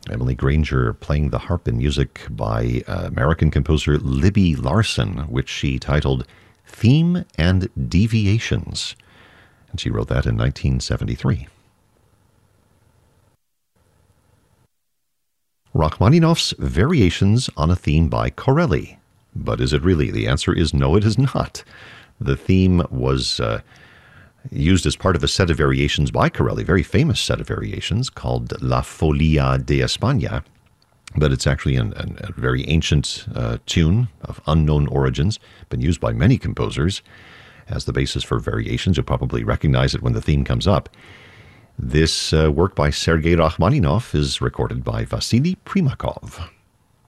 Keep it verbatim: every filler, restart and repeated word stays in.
Emily Granger playing the harp in music by uh, American composer Libby Larsen, which she titled Theme and Deviations. And she wrote that in nineteen seventy-three. Rachmaninoff's Variations on a Theme by Corelli. But is it really? The answer is no, it is not. The theme was uh, used as part of a set of variations by Corelli, a very famous set of variations called La Folia de España. But it's actually an, an, a very ancient uh, tune of unknown origins, been used by many composers as the basis for variations. You'll probably recognize it when the theme comes up. This uh, work by Sergei Rachmaninoff is recorded by Vasily Primakov.